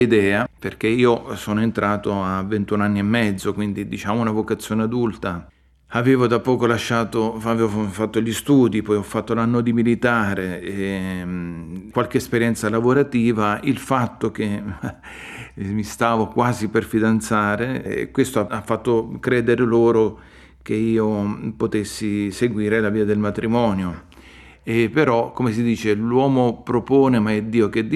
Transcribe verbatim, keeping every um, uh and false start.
idea, perché io sono entrato a ventuno anni e mezzo, quindi diciamo una vocazione adulta. Avevo da poco lasciato, avevo fatto gli studi, poi ho fatto l'anno di militare, e, mh, qualche esperienza lavorativa, il fatto che mi stavo quasi per fidanzare, e questo ha fatto credere loro che io potessi seguire la via del matrimonio. E però, come si dice, l'uomo propone, ma è Dio che